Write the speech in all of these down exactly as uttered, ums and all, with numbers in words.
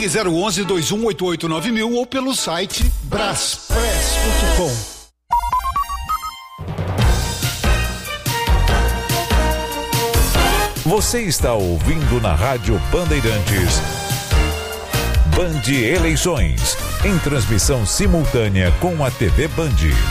Ligue zero onze, dois um oito oito nove mil ou pelo site braspress ponto com. Você está ouvindo na Rádio Bandeirantes Band Eleições, em transmissão simultânea com a T V Band.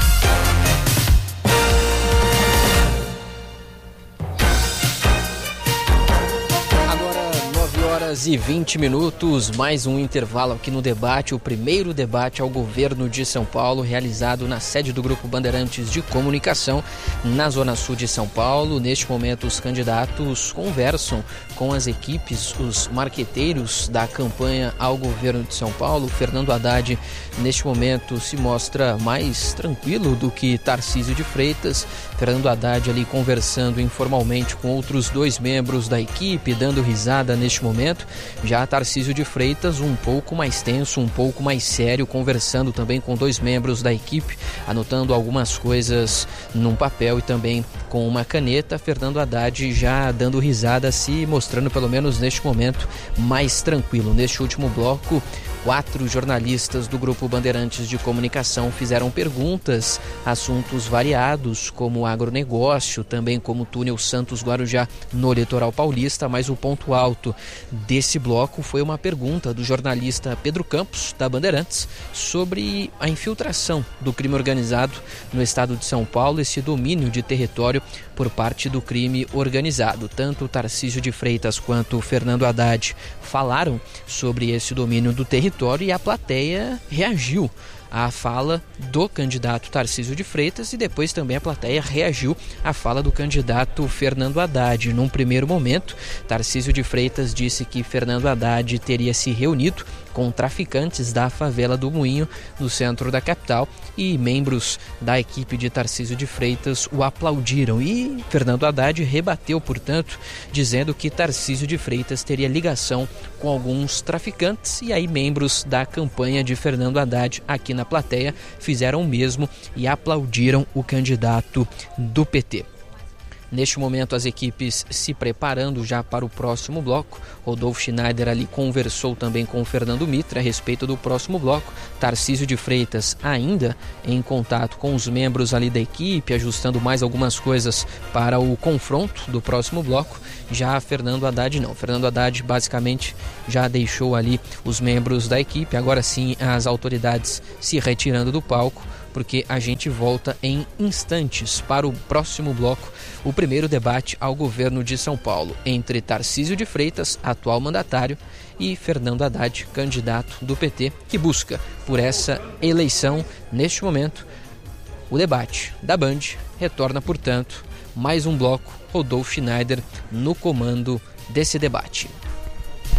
E vinte minutos, mais um intervalo aqui no debate, o primeiro debate ao governo de São Paulo, realizado na sede do Grupo Bandeirantes de Comunicação, na Zona Sul de São Paulo. Neste momento, os candidatos conversam com as equipes, os marqueteiros da campanha ao governo de São Paulo. Fernando Haddad, neste momento, se mostra mais tranquilo do que Tarcísio de Freitas. Fernando Haddad ali conversando informalmente com outros dois membros da equipe, dando risada neste momento. Já Tarcísio de Freitas um pouco mais tenso, um pouco mais sério, conversando também com dois membros da equipe, anotando algumas coisas num papel e também com uma caneta. Fernando Haddad já dando risada, se mostrando pelo menos neste momento mais tranquilo. Neste último bloco, quatro jornalistas do Grupo Bandeirantes de Comunicação fizeram perguntas, assuntos variados, como agronegócio, também como túnel Santos-Guarujá no litoral paulista, mas o ponto alto desse bloco foi uma pergunta do jornalista Pedro Campos, da Bandeirantes, sobre a infiltração do crime organizado no estado de São Paulo, esse domínio de território por parte do crime organizado. Tanto Tarcísio de Freitas quanto Fernando Haddad falaram sobre esse domínio do território e a plateia reagiu à fala do candidato Tarcísio de Freitas e depois também a plateia reagiu à fala do candidato Fernando Haddad. Num primeiro momento, Tarcísio de Freitas disse que Fernando Haddad teria se reunido com traficantes da favela do Moinho, no centro da capital, e membros da equipe de Tarcísio de Freitas o aplaudiram. E Fernando Haddad rebateu, portanto, dizendo que Tarcísio de Freitas teria ligação com alguns traficantes, e aí membros da campanha de Fernando Haddad aqui na plateia fizeram o mesmo e aplaudiram o candidato do P T. Neste momento, as equipes se preparando já para o próximo bloco. Rodolfo Schneider ali conversou também com o Fernando Mitre a respeito do próximo bloco. Tarcísio de Freitas ainda em contato com os membros ali da equipe, ajustando mais algumas coisas para o confronto do próximo bloco. Já Fernando Haddad não. Fernando Haddad basicamente já deixou ali os membros da equipe. Agora sim, as autoridades se retirando do palco, porque a gente volta em instantes para o próximo bloco, o primeiro debate ao governo de São Paulo, entre Tarcísio de Freitas, atual mandatário, e Fernando Haddad, candidato do P T, que busca por essa eleição. Neste momento, o debate da Band retorna, portanto, mais um bloco, Rodolfo Schneider no comando desse debate.